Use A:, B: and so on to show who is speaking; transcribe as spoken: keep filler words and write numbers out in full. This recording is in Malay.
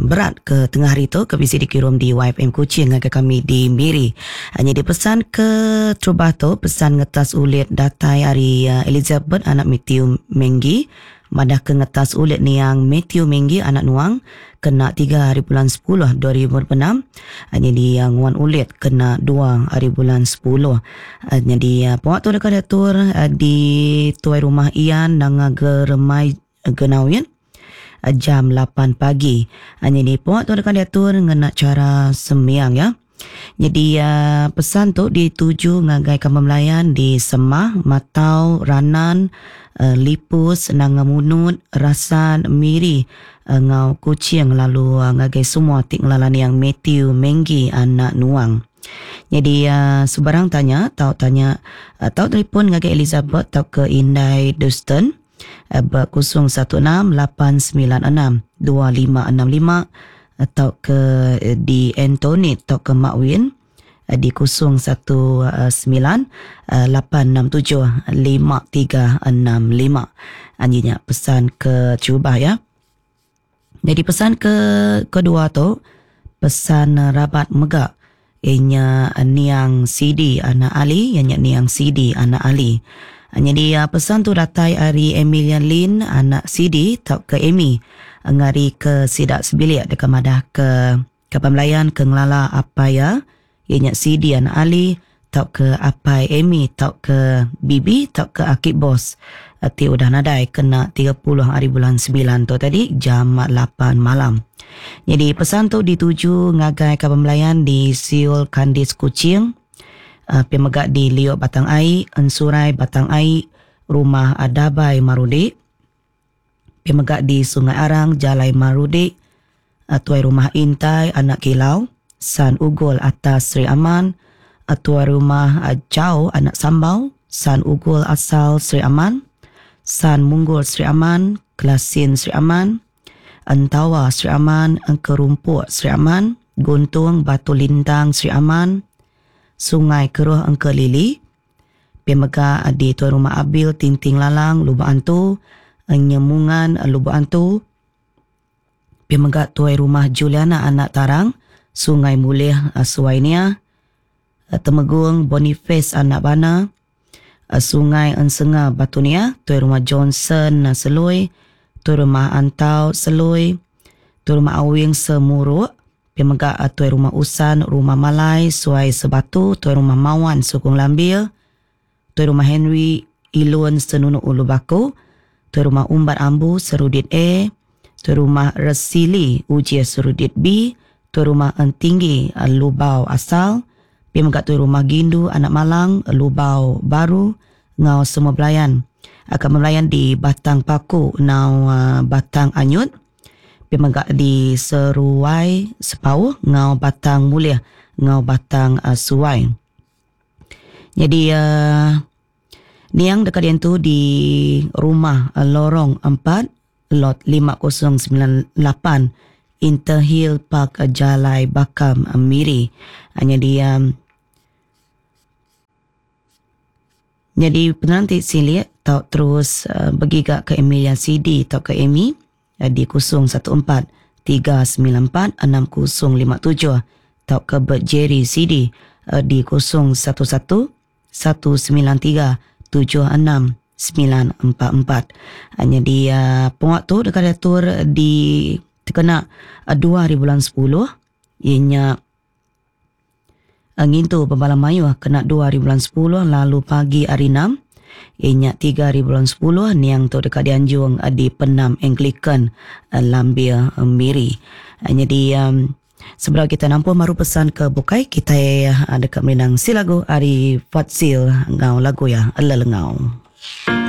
A: berat ke tengah hari tu ke bisi dikirim di Y F M Kuching ke kami di Miri. Hanya dipesan ke Trubah tu pesan ngetas ulit datai hari uh, Elizabeth anak Matthew Menggi. Madah ke ngetas ulit ni yang Matthew Menggi anak Nuang kena tiga hari bulan sepuluh dua ribu enam. Hanya di yang Wan ulit kena dua hari bulan sepuluh. Hanya di uh, puak tu dekat datur uh, di tuai rumah Ian nang geremai genawin jam lapan pagi. Hanya ni puak tu dekat diatur ngena cara sembiang ya. Jadi uh, pesan tu dituju ngagai kampung melayan di Semah, Matau, Ranan, uh, Lipus, Nangamunut, Rasan, Miri, uh, Ngau Kuching lalu uh, ngagai semua tik ngelalan yang Matthew Menggi anak Nuang. Jadi uh, sebarang tanya, tahu tanya, uh, tahu telefon ngagai Elizabeth tahu ke Indai Dustin. kosong satu enam lapan sembilan enam dua lima enam lima atau ke di Anthony atau ke Mak Win di kosong satu sembilan lapan enam tujuh lima tiga enam lima. Anjinya pesan ke Cuba ya. Jadi pesan ke kedua tu pesan rabat megak ianya Niang Sidi anak Ali, ianya Niang Sidi anak Ali. Jadi uh, pesan tu datai hari Emilian Lin anak Sidi tau ke Amy ngari ke sidak sebilik dekat madah ke ke pemelayan ke ngelala apa ya ianya Sidi anak Ali tau ke Apai Amy tau ke Bibi tau ke Akib Bos. Ti udah nadai kena tiga puluh hari bulan sembilan tu tadi jam lapan malam. Jadi pesan tu dituju ngagai ke pemelayan di Siul Kandis Kuching. Uh, Pemegak di Liok Batang Ai, Ensurai Batang Ai, Rumah Adabai Marudi. Pemegak di Sungai Arang, Jalai Marudi, uh, Tuai Rumah Intai, Anak Kilau, San Ugol Atas Sri Aman, uh, Tuai Rumah uh, Jau, Anak Sambau, San Ugol Asal Sri Aman, San Munggul Sri Aman, Kelasin Sri Aman, Antawa Sri Aman, Angkerumpuk Sri Aman, Guntung Batu Lintang Sri Aman, Sungai Keruh Engke Lili, Pemegak di Tuan Rumah Abil Tinting Lalang Lubuk Antu, Nyemungan Lubuk Antu, Pemegak Tuan Rumah Juliana Anak Tarang, Sungai Mulih Suainia, Temegung Boniface Anak Bana, Sungai Ensenga Batunia, Tuan Rumah Johnson Seloi, Tuan Rumah Antau Seloi, Tuan Rumah Awing Semuruk, Pemegak Tuai Rumah Usan, Rumah Malai, Suai Sebatu, Tuai Rumah Mawan, Sukung Lambil, Tuai Rumah Henry, Ilun, Senunuk Ulu Baku, Tuai Rumah Umbat Ambu, Serudit A, Tuai Rumah Resili, Ujian Serudit B, Tuai Rumah Entinggi, Lubau Asal, Pemegak Tuai Rumah Gindu, Anak Malang, Lubau Baru, Ngau Semua Belayan. Akan melayan di Batang Paku, Ngau uh, Batang Anyut, Pemegak di Seruai Sepau, Ngau Batang Mulia, Ngau Batang uh, Suai. Jadi uh, ni yang dekat yang tu di rumah uh, Lorong empat, lot lima kosong sembilan lapan, Interhill Park uh, Jalai Bakam uh, Miri. Hanya di um, jadi penanti sili tau terus uh, bergigak ke Emilia Sidi tau ke Amy di kosong satu empat tiga sembilan empat enam kosong lima tujuh atau ke Bert Jerry C D di kosong satu satu satu sembilan tiga tujuh enam sembilan empat empat. Hanya di uh, penguat tu dekat datur di terkena uh, dua hari bulan sepuluh ianya angin tu pembalam mayu kena dua hari bulan sepuluh lalu pagi hari enam ianya tiga hari bulan sepuluh ni yang tu dekat dianjung di Penam Anglican Lambia Miri. Jadi um, sebelum kita nampu maru pesan ke Bukai kita uh, dekat menang si lagu Ari Fatsil ngau lagu ya ala lengau.